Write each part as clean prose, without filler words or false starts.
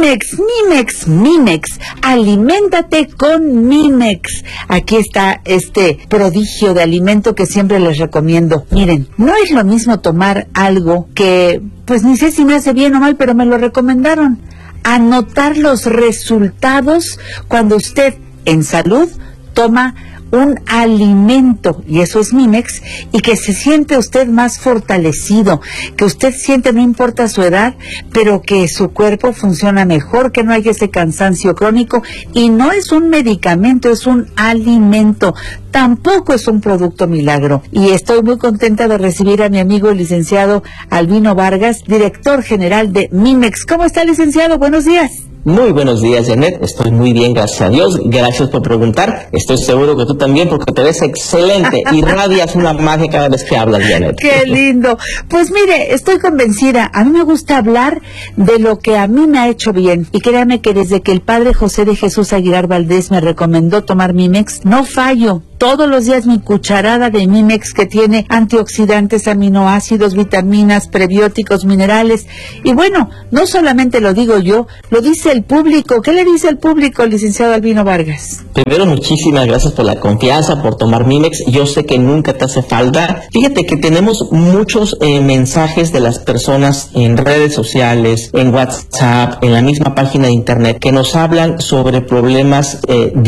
Mimex, aliméntate con Mimex. Aquí está este prodigio de alimento que siempre les recomiendo. Miren, no es lo mismo tomar algo que, pues ni sé si me hace bien o mal, pero me lo recomendaron. Anotar los resultados cuando usted en salud toma un alimento, y eso es Mimex, y que se siente usted más fortalecido, que usted siente, no importa su edad, pero que su cuerpo funciona mejor, que no hay ese cansancio crónico, y no es un medicamento, es un alimento, tampoco es un producto milagro. Y estoy muy contenta de recibir a mi amigo el licenciado Albino Vargas, director general de Mimex. ¿Cómo está, licenciado? Buenos días. Muy buenos días, Janet. Estoy muy bien, gracias a Dios. Gracias por preguntar. Estoy seguro que tú también, porque te ves excelente. Irradias una magia cada vez que hablas, Janet. ¡Qué lindo! Pues mire, estoy convencida. A mí me gusta hablar de lo que a mí me ha hecho bien. Y créame que desde que el padre José de Jesús Aguilar Valdés me recomendó tomar Mimex, no fallo. Todos los días mi cucharada de Mimex, que tiene antioxidantes, aminoácidos, vitaminas, prebióticos, minerales. Y bueno, no solamente lo digo yo, lo dice el público. ¿Qué le dice el público, licenciado Albino Vargas? Primero, muchísimas gracias por la confianza, por tomar Mimex. Yo sé que nunca te hace falta. Fíjate que tenemos muchos mensajes de las personas en redes sociales, en WhatsApp, en la misma página de internet, que nos hablan sobre problemas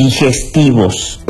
digestivos.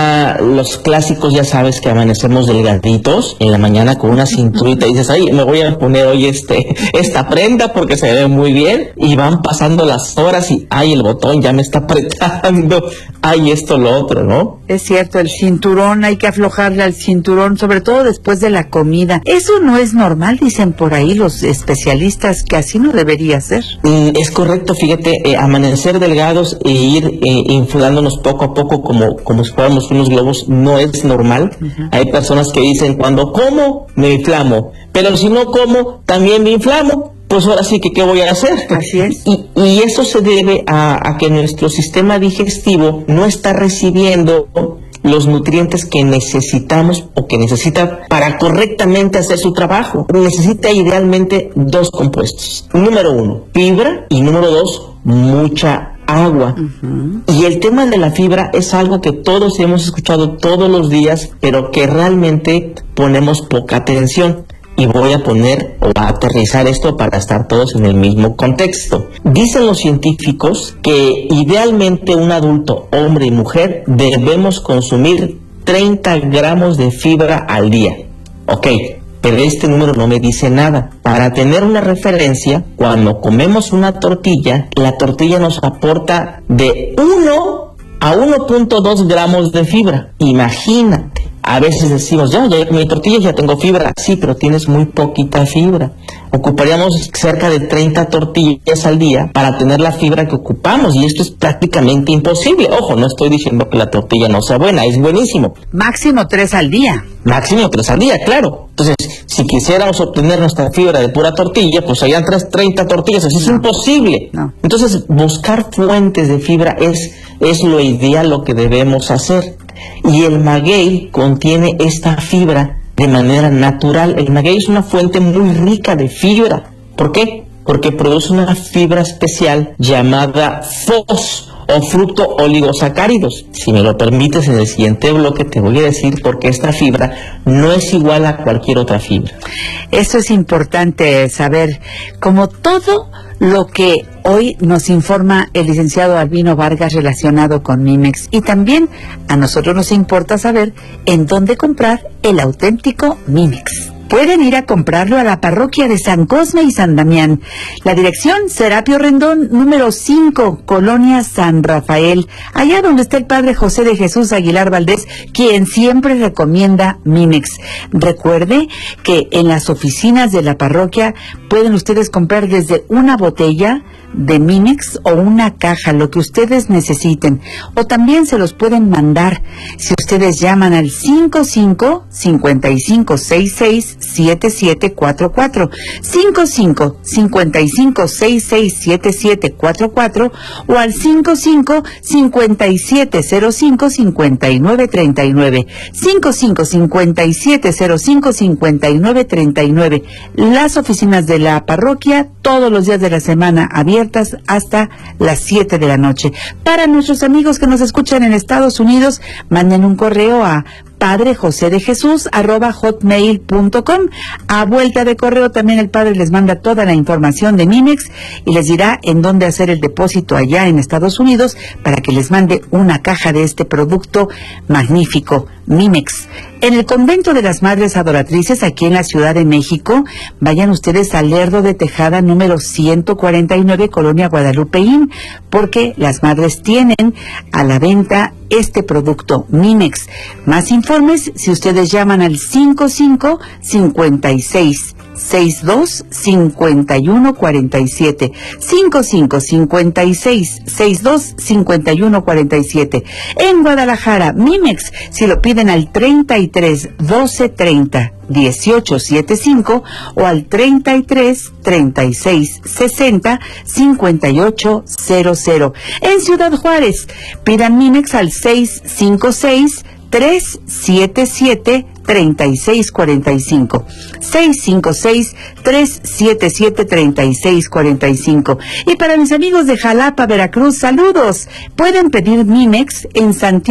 Los clásicos, ya sabes, que amanecemos delgaditos en la mañana con una cinturita y dices, ay, me voy a poner hoy esta prenda porque se ve muy bien, y van pasando las horas y ay, el botón ya me está apretando, ay, esto, lo otro, ¿no? Es cierto, el cinturón, hay que aflojarle al cinturón, sobre todo después de la comida. Eso no es normal, dicen por ahí los especialistas, que así no debería ser. Es correcto, fíjate, amanecer delgados e ir inflándonos poco a poco como si fuéramos unos globos no es normal. Uh-huh. Hay personas que dicen, cuando como me inflamo, pero si no como también me inflamo. Pues ahora sí que, ¿qué voy a hacer? Así es. Y eso se debe a que nuestro sistema digestivo no está recibiendo los nutrientes que necesitamos o que necesita para correctamente hacer su trabajo. Necesita idealmente dos compuestos. Número 1, fibra, y número 2, mucha agua. Uh-huh. Y el tema de la fibra es algo que todos hemos escuchado todos los días, pero que realmente ponemos poca atención. Y voy a poner o a aterrizar esto para estar todos en el mismo contexto. Dicen los científicos que idealmente un adulto, hombre y mujer, debemos consumir 30 gramos de fibra al día. Ok, pero este número no me dice nada. Para tener una referencia, cuando comemos una tortilla, la tortilla nos aporta de 1 a 1.2 gramos de fibra. Imagínate. A veces decimos, ya mi tortilla, ya tengo fibra. Sí, pero tienes muy poquita fibra. Ocuparíamos cerca de 30 tortillas al día para tener la fibra que ocupamos, y esto es prácticamente imposible. Ojo, no estoy diciendo que la tortilla no sea buena, es buenísimo. Máximo 3 al día. Máximo 3 al día, claro. Entonces, si quisiéramos obtener nuestra fibra de pura tortilla, pues harían 30 tortillas, así es imposible. No. Entonces, buscar fuentes de fibra es lo ideal, lo que debemos hacer. Y el maguey contiene esta fibra de manera natural. El maguey es una fuente muy rica de fibra. ¿Por qué? Porque produce una fibra especial llamada FOS, o fruto oligosacáridos. Si me lo permites, en el siguiente bloque te voy a decir por qué esta fibra no es igual a cualquier otra fibra. Eso es importante saber, como todo lo que hoy nos informa el licenciado Albino Vargas relacionado con Mimex. Y también a nosotros nos importa saber en dónde comprar el auténtico Mimex. Pueden ir a comprarlo a la parroquia de San Cosme y San Damián. La dirección, Serapio Rendón, número 5, Colonia San Rafael, allá donde está el padre José de Jesús Aguilar Valdés, quien siempre recomienda Mimex. Recuerde que en las oficinas de la parroquia pueden ustedes comprar desde una botella de Mimex o una caja, lo que ustedes necesiten, o también se los pueden mandar si ustedes llaman al 55-5566 55-55-66-7744, 55-55-66-7744 o al 55-5705-5939, 55-5705-5939. Las oficinas de la parroquia todos los días de la semana abiertas hasta las 7 de la noche. Para nuestros amigos que nos escuchan en Estados Unidos, manden un correo a padrejosedejesus@hotmail.com. A vuelta de correo también el padre les manda toda la información de Mimex y les dirá en dónde hacer el depósito allá en Estados Unidos para que les mande una caja de este producto magnífico, Mimex. En el convento de las Madres Adoratrices, aquí en la Ciudad de México, vayan ustedes al Lerdo de Tejada número 149, Colonia Guadalupeín, porque las madres tienen a la venta este producto, Mimex. Más informes si ustedes llaman al 55-56-62-5147, 55-56-62-5147. En Guadalajara, Mimex, si lo piden al 33 12 30 18 75 o al 33 36 60 58 00. En Ciudad Juárez, pidan Mimex al 656 377 3645, 656-377-3645. Y para mis amigos de Jalapa, Veracruz, saludos. Pueden pedir Mimex en Santiago